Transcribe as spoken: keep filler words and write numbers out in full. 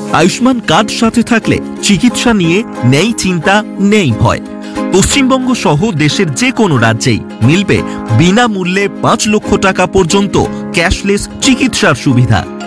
Ayushman card সাথে থাকলে চিকিৎসা নিয়ে নেই চিন্তা, নেই ভয়। পশ্চিমবঙ্গ সহ দেশের যে কোনো রাজ্যেই মিলবে বিনামূল্যে পাঁচ লক্ষ টাকা পর্যন্ত ক্যাশলেস চিকিৎসার সুবিধা।